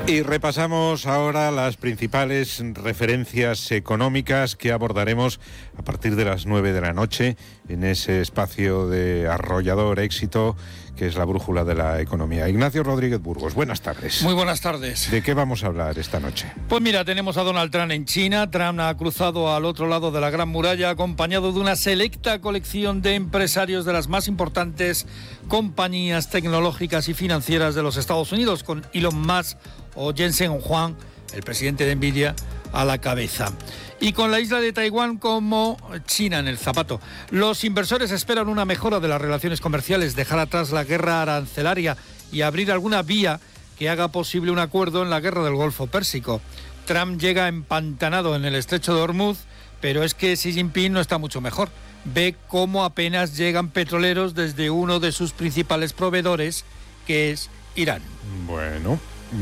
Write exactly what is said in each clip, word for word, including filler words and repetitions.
Y repasamos ahora las principales referencias económicas que abordaremos a partir de las nueve de la noche en ese espacio de arrollador éxito que es la brújula de la economía. Ignacio Rodríguez Burgos, buenas tardes. Muy buenas tardes. ¿De qué vamos a hablar esta noche? Pues mira, tenemos a Donald Trump en China. Trump ha cruzado al otro lado de la Gran Muralla acompañado de una selecta colección de empresarios de las más importantes compañías tecnológicas y financieras de los Estados Unidos, con Elon Musk o Jensen Huang, el presidente de Nvidia, a la cabeza. Y con la isla de Taiwán como China en el zapato. Los inversores esperan una mejora de las relaciones comerciales, dejar atrás la guerra arancelaria y abrir alguna vía que haga posible un acuerdo en la guerra del Golfo Pérsico. Trump llega empantanado en el estrecho de Hormuz, pero es que Xi Jinping no está mucho mejor. Ve cómo apenas llegan petroleros desde uno de sus principales proveedores, que es Irán. Bueno,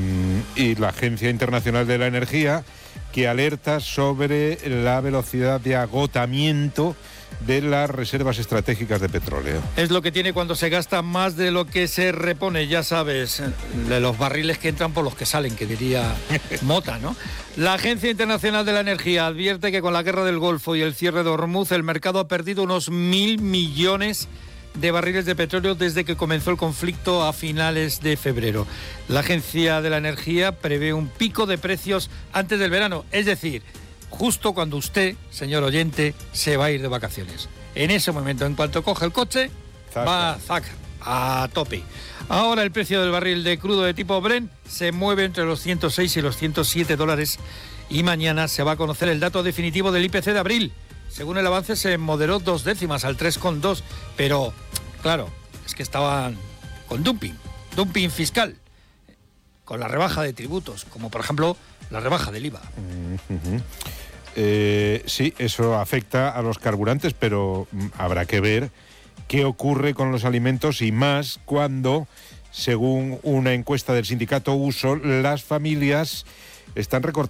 y la Agencia Internacional de la Energía, que alerta sobre la velocidad de agotamiento de las reservas estratégicas de petróleo. Es lo que tiene cuando se gasta más de lo que se repone, ya sabes, de los barriles que entran por los que salen, que diría Mota, ¿no? La Agencia Internacional de la Energía advierte que con la guerra del Golfo y el cierre de Hormuz, el mercado ha perdido unos mil millones de barriles de petróleo desde que comenzó el conflicto a finales de febrero. La Agencia de la Energía prevé un pico de precios antes del verano, es decir, justo cuando usted, señor oyente, se va a ir de vacaciones. En ese momento, en cuanto coge el coche, zaca. va zaca, a tope. Ahora el precio del barril de crudo de tipo Brent se mueve entre los ciento seis y los ciento siete dólares y mañana se va a conocer el dato definitivo del I P C de abril. Según el avance se moderó dos décimas al tres coma dos, pero claro, es que estaban con dumping, dumping fiscal, con la rebaja de tributos, como por ejemplo la rebaja del I V A. Uh-huh. Eh, sí, eso afecta a los carburantes, pero habrá que ver qué ocurre con los alimentos y más cuando, según una encuesta del sindicato Uso, las familias están recortando